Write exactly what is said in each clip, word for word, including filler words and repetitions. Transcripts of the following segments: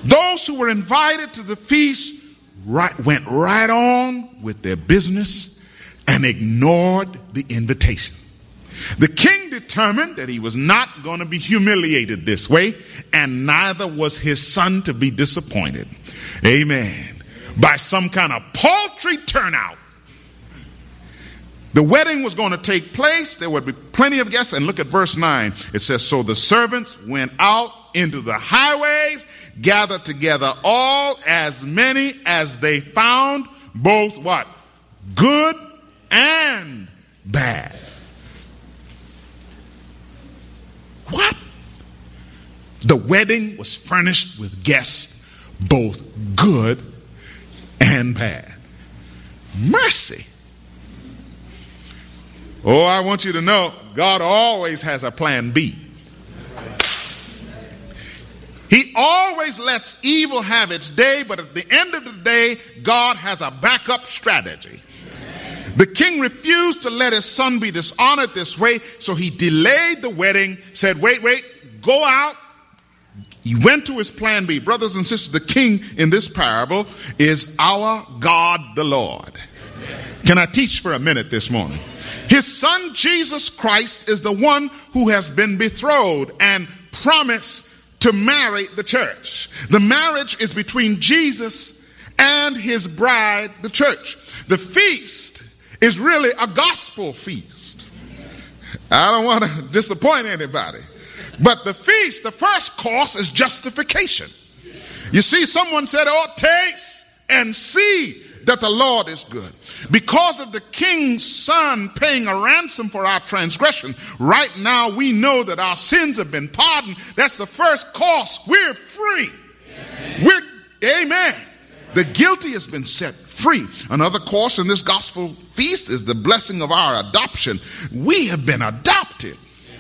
Those who were invited to the feast right, went right on with their business and ignored the invitation. The king determined that he was not going to be humiliated this way, and neither was his son to be disappointed. Amen. By some kind of paltry turnout. The wedding was going to take place. There would be plenty of guests. And look at verse nine. It says, so the servants went out into the highways, gathered together all as many as they found, both what? Good and bad. What? The wedding was furnished with guests, both good and bad. Mercy. Oh, I want you to know, God always has a plan B. He always lets evil have its day, but at the end of the day, God has a backup strategy. The king refused to let his son be dishonored this way, so he delayed the wedding, said, wait, wait, go out. He went to his plan B. Brothers and sisters, the king in this parable is our God the Lord. Can I teach for a minute this morning? His son Jesus Christ is the one who has been betrothed and promised to marry the church. The marriage is between Jesus and his bride, the church. The feast is really a gospel feast. I don't want to disappoint anybody. But the feast, the first course is justification. You see, someone said, oh, taste and see that the Lord is good. Because of the king's son paying a ransom for our transgression, right now we know that our sins have been pardoned. That's the first course. We're free. Amen. We're, amen. The guilty has been set free. Another course in this gospel feast is the blessing of our adoption. We have been adopted.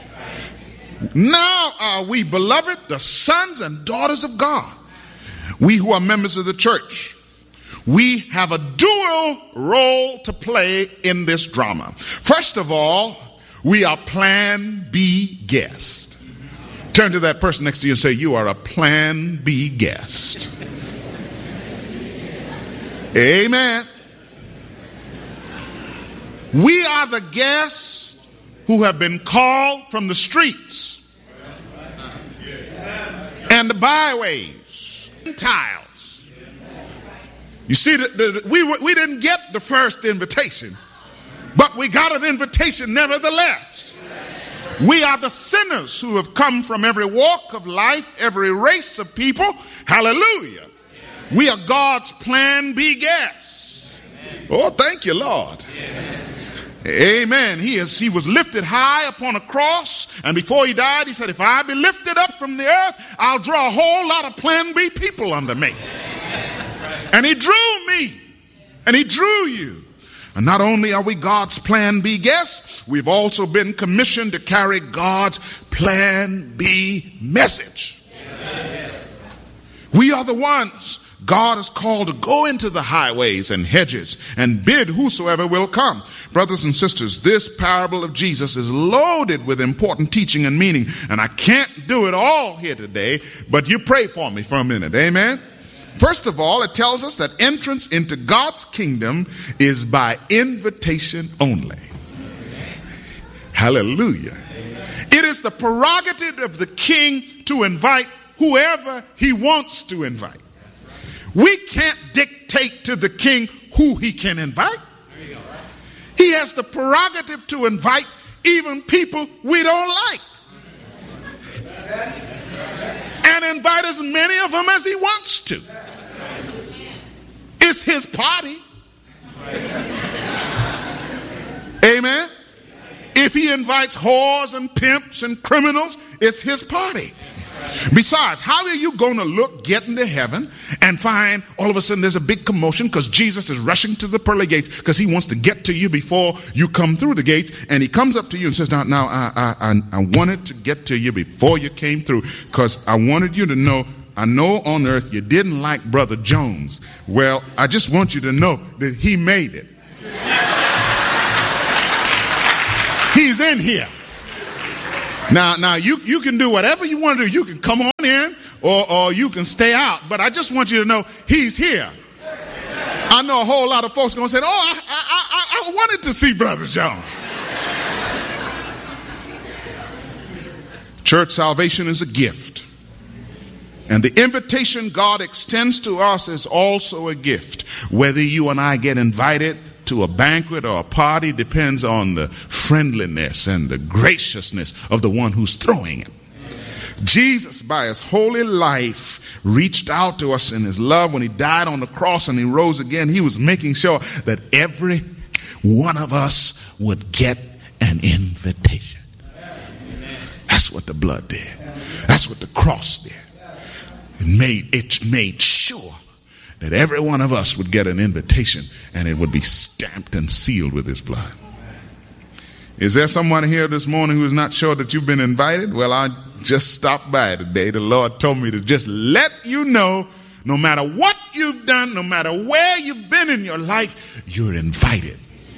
Now are we, beloved, the sons and daughters of God. We who are members of the church, we have a dual role to play in this drama. First of all, we are plan B guest. Turn to that person next to you and say, you are a plan B guest. Amen. We are the guests who have been called from the streets and the byways, tiles. You see, the, the, we, we didn't get the first invitation, but we got an invitation nevertheless. We are the sinners who have come from every walk of life, every race of people. Hallelujah. We are God's plan B guests. Oh, thank you, Lord. Amen. He is, he was lifted high upon a cross, and before he died, he said, if I be lifted up from the earth, I'll draw a whole lot of plan B people unto me. And he drew me, and he drew you. And not only are we God's plan B guests, we've also been commissioned to carry God's plan B message. We are the ones God is called to go into the highways and hedges and bid whosoever will come. Brothers and sisters, this parable of Jesus is loaded with important teaching and meaning, and I can't do it all here today, but you pray for me for a minute. Amen. First of all, it tells us that entrance into God's kingdom is by invitation only. Hallelujah. It is the prerogative of the king to invite whoever he wants to invite. We can't dictate to the king who he can invite. He has the prerogative to invite even people we don't like. And invite as many of them as he wants to. It's his party. Amen. If he invites whores and pimps and criminals, it's his party. Besides, how are you going to look getting to heaven and find all of a sudden there's a big commotion because Jesus is rushing to the pearly gates because he wants to get to you before you come through the gates, and he comes up to you and says, now, now I, I, I wanted to get to you before you came through because I wanted you to know, I know on earth you didn't like Brother Jones. Well, I just want you to know that he made it. He's in here. Now, now you, you can do whatever you want to do. You can come on in, or, or you can stay out. But I just want you to know he's here. I know a whole lot of folks are going to say, oh, I, I, I, I wanted to see Brother Jones. Church, salvation is a gift. And the invitation God extends to us is also a gift. Whether you and I get invited to a banquet or a party depends on the friendliness and the graciousness of the one who's throwing it. Jesus, by his holy life, reached out to us in his love. When he died on the cross and he rose again, he was making sure that every one of us would get an invitation. That's what the blood did. That's what the cross did. It made, it made sure that every one of us would get an invitation, and it would be stamped and sealed with his blood. Is there someone here this morning who is not sure that you've been invited? Well, I just stopped by today. The Lord told me to just let you know, no matter what you've done, no matter where you've been in your life, you're invited.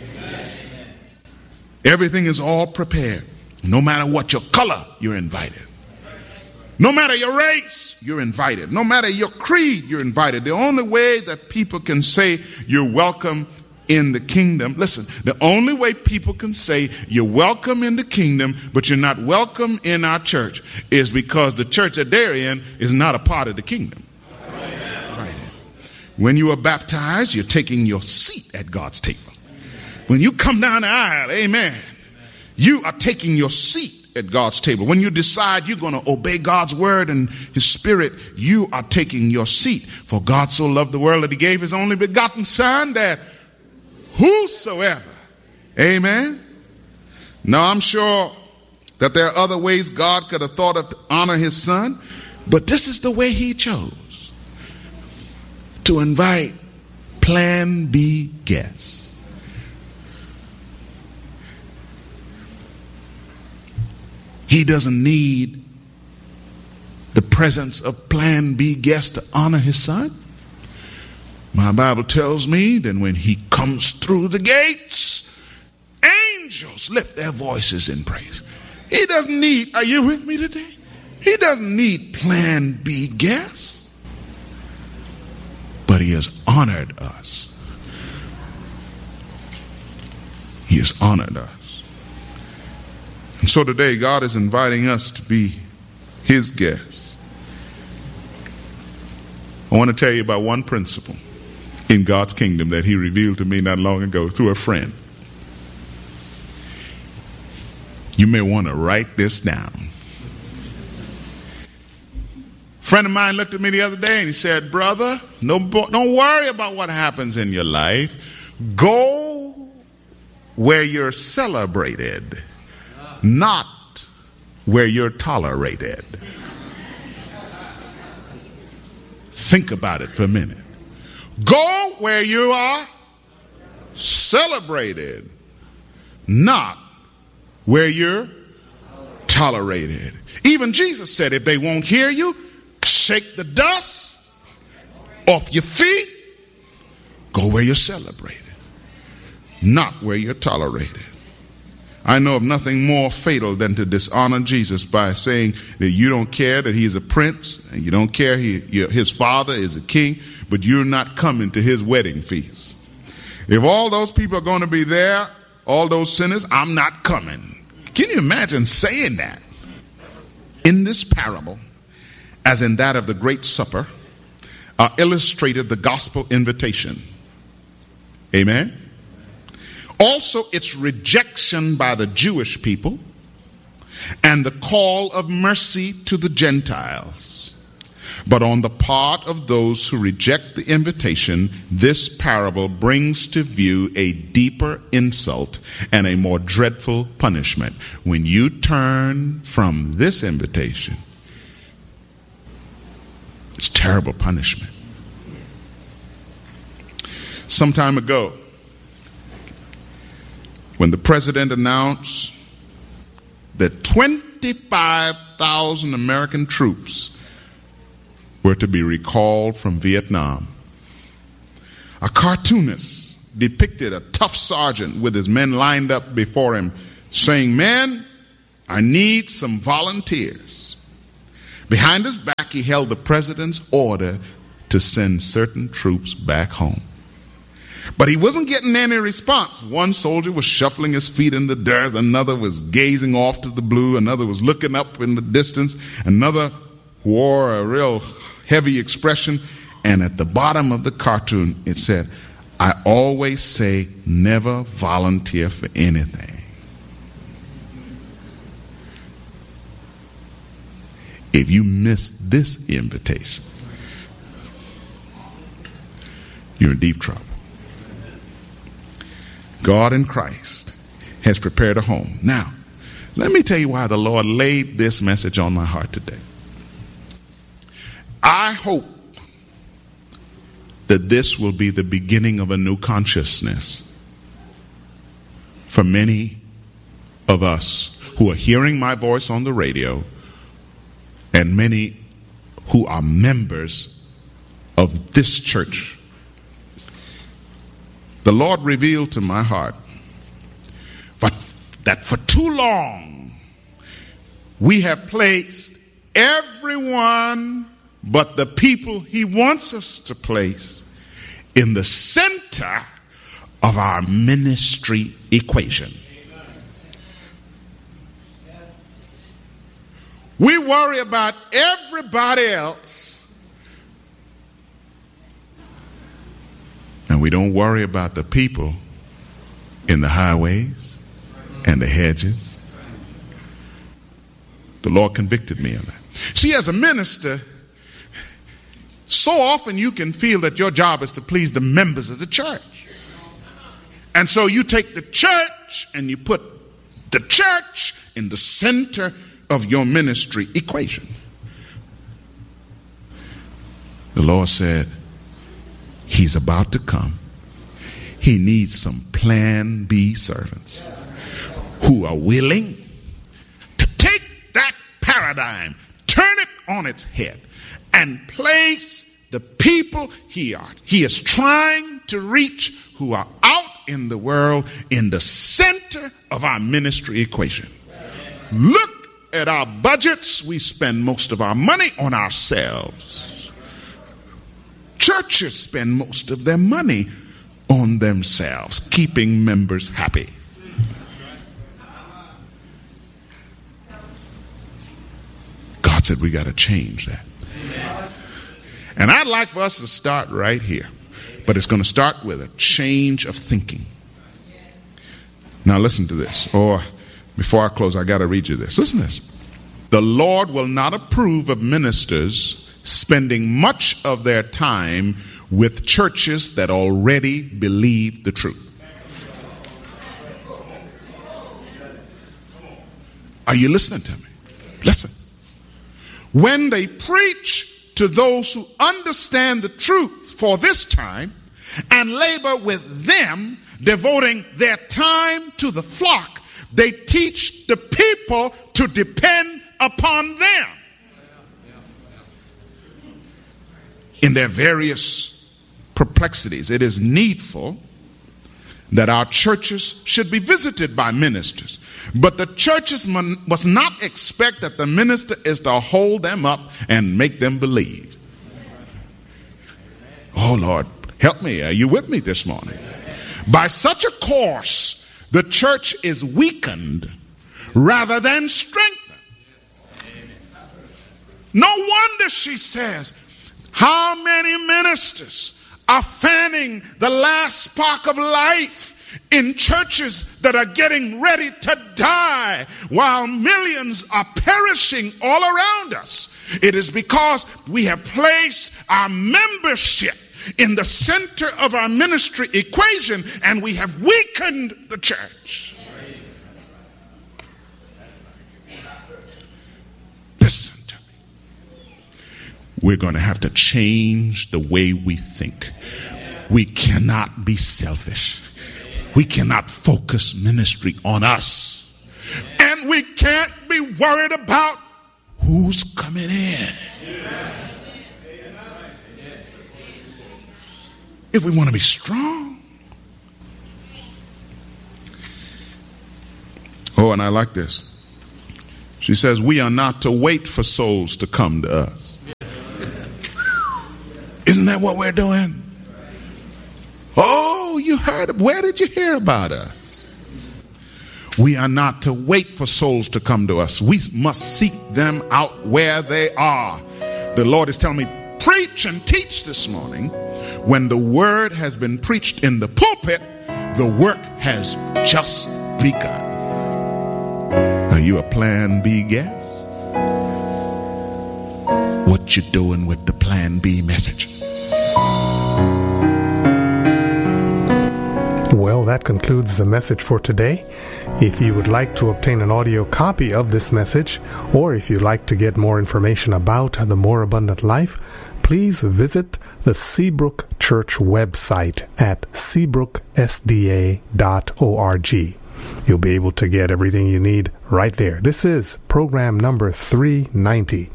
Everything is all prepared. No matter what your color, you're invited. No matter your race, you're invited. No matter your creed, you're invited. The only way that people can say you're welcome in the kingdom, listen, the only way people can say you're welcome in the kingdom, but you're not welcome in our church, is because the church that they're in is not a part of the kingdom. Right. When you are baptized, you're taking your seat at God's table. When you come down the aisle, amen, you are taking your seat at God's table. When you decide you're going to obey God's word and his spirit, you are taking your seat. For God so loved the world that he gave his only begotten son, that whosoever, amen. Now I'm sure that there are other ways God could have thought of to honor his son, but this is the way he chose to invite Plan B guests. He doesn't need the presence of Plan B guests to honor his son. My Bible tells me that when he comes through the gates, angels lift their voices in praise. He doesn't need, are you with me today? He doesn't need Plan B guests. But he has honored us. He has honored us. And so today, God is inviting us to be his guests. I want to tell you about one principle in God's kingdom that he revealed to me not long ago through a friend. You may want to write this down. A friend of mine looked at me the other day and he said, brother, no, don't worry about what happens in your life. Go where you're celebrated, not where you're tolerated. Think about it for a minute. Go where you are celebrated, not where you're tolerated. Even Jesus said, if they won't hear you, shake the dust off your feet. Go where you're celebrated, not where you're tolerated. I know of nothing more fatal than to dishonor Jesus by saying that you don't care that he's a prince, and you don't care he, his father is a king, but you're not coming to his wedding feast. If all those people are going to be there, all those sinners, I'm not coming. Can you imagine saying that? In this parable, as in that of the Great Supper, are illustrated the gospel invitation. Amen? Also, its rejection by the Jewish people and the call of mercy to the Gentiles. But on the part of those who reject the invitation, this parable brings to view a deeper insult and a more dreadful punishment. When you turn from this invitation, it's terrible punishment. Some time ago, when the president announced that twenty-five thousand American troops were to be recalled from Vietnam, a cartoonist depicted a tough sergeant with his men lined up before him saying, "Men, I need some volunteers." Behind his back, He held the president's order to send certain troops back home. But he wasn't getting any response. One soldier was shuffling his feet in the dirt. Another was gazing off to the blue. Another was looking up in the distance. Another wore a real heavy expression. And at the bottom of the cartoon, it said, "I always say never volunteer for anything. If you miss this invitation, you're in deep trouble." God in Christ has prepared a home. Now, let me tell you why the Lord laid this message on my heart today. I hope that this will be the beginning of a new consciousness for many of us who are hearing my voice on the radio and many who are members of this church. The Lord revealed to my heart that for too long we have placed everyone but the people He wants us to place in the center of our ministry equation. We worry about everybody else, and we don't worry about the people in the highways and the hedges. The Lord convicted me of that. See, as a minister, so often you can feel that your job is to please the members of the church. And so you take the church and you put the church in the center of your ministry equation. The Lord said, He's about to come. He needs some plan B servants who are willing to take that paradigm, turn it on its head, and place the people he, are, he is trying to reach who are out in the world in the center of our ministry equation. Look at our budgets. We spend most of our money on ourselves. Churches spend most of their money on themselves, keeping members happy. God said we got to change that. And I'd like for us to start right here. But it's going to start with a change of thinking. Now listen to this. Or before I close, I got to read you this. Listen to this. The Lord will not approve of ministers spending much of their time with churches that already believe the truth. Are you listening to me? Listen. When they preach to those who understand the truth for this time and labor with them, devoting their time to the flock, they teach the people to depend upon them in their various perplexities. It is needful that our churches should be visited by ministers, but the churches must not expect that the minister is to hold them up and make them believe. Oh Lord, help me. Are you with me this morning? By such a course, the church is weakened rather than strengthened. No wonder she says, how many ministers are fanning the last spark of life in churches that are getting ready to die while millions are perishing all around us? It is because we have placed our membership in the center of our ministry equation and we have weakened the church. Listen to me. We're going to have to change the way we think. We cannot be selfish. We cannot focus ministry on us. And we can't be worried about who's coming in. If we want to be strong. Oh, and I like this. She says, we are not to wait for souls to come to us. Isn't that what we're doing? Oh, you heard. Where did you hear about us? We are not to wait for souls to come to us. We must seek them out where they are. The Lord is telling me, preach and teach this morning. When the word has been preached in the pulpit, the work has just begun. Are you a plan B guest? What you doing with the plan B message? Well, that concludes the message for today. If you would like to obtain an audio copy of this message, or if you'd like to get more information about the More Abundant Life, please visit the Seabrook Church website at seabrook s d a dot org. You'll be able to get everything you need right there. This is program number three ninety.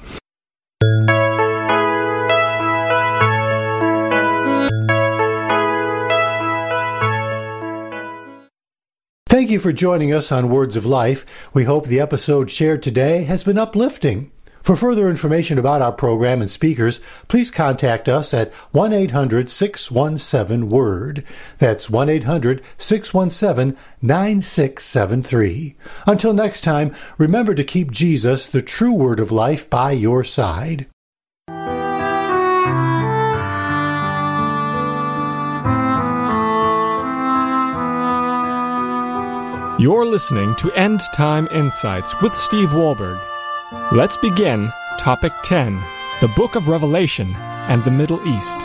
Thank you for joining us on Words of Life. We hope the episode shared today has been uplifting. For further information about our program and speakers, please contact us at one eight hundred six one seven word. That's one eight hundred six one seven nine six seven three. Until next time, remember to keep Jesus, the true Word of Life, by your side. You're listening to End Time Insights with Steve Wohlberg. Let's begin Topic ten, the Book of Revelation and the Middle East.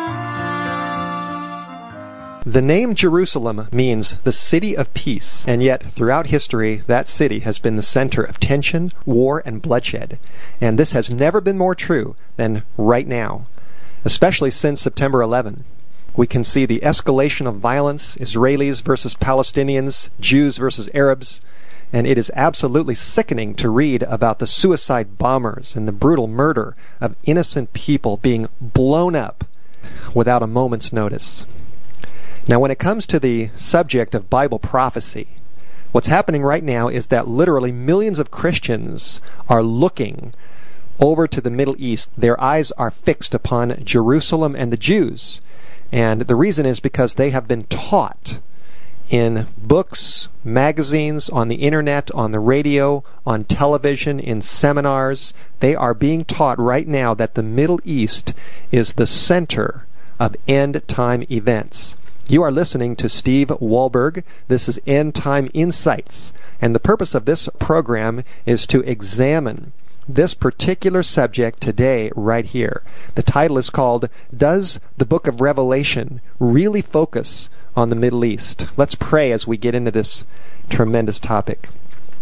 The name Jerusalem means the city of peace, and yet throughout history that city has been the center of tension, war, and bloodshed. And this has never been more true than right now, especially since September eleventh. We can see the escalation of violence, Israelis versus Palestinians, Jews versus Arabs, and it is absolutely sickening to read about the suicide bombers and the brutal murder of innocent people being blown up without a moment's notice. Now, when it comes to the subject of Bible prophecy, what's happening right now is that literally millions of Christians are looking over to the Middle East. Their eyes are fixed upon Jerusalem and the Jews. And the reason is because they have been taught in books, magazines, on the internet, on the radio, on television, in seminars. They are being taught right now that the Middle East is the center of end-time events. You are listening to Steve Wohlberg. This is End Time Insights. And the purpose of this program is to examine this particular subject today right here. The title is called, Does the Book of Revelation Really Focus on the Middle East? Let's pray as we get into this tremendous topic.